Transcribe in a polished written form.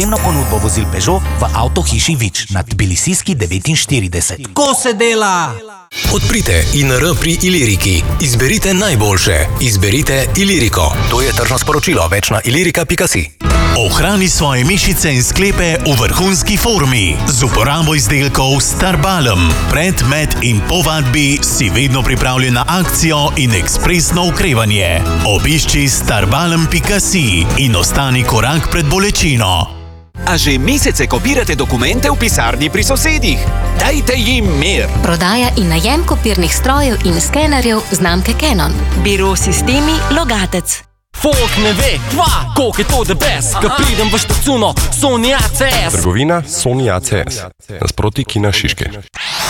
ponudbo vozil Peugeot v avtohiši Vič na Tbilisijski 49. Ko se dela? Odprite INR pri Iliriki. Izberite najboljše. Izberite Iliriko. To je tržno sporočilo. Več na ilirika.si. Ohrani svoje mišice in sklepe v vrhunski formi z uporabo izdelkov Starbalm. Pred, med in po vadbi si vedno pripravljen na akcijo in ekspresno okrevanje. Obišči starbalm.si in ostani korak pred bolečino. A že mesece kopirate dokumente v pisarni pri sosedih? Dajte jim mir! Prodaja in najem kopirnih strojev in skenerjev znamke Canon. Biro sistemi Logatec. Folk ne ve, koliko je to the best, ko pridem v štacuno Sony ACS. Trgovina Sony ACS. Nasproti Kina Šiške.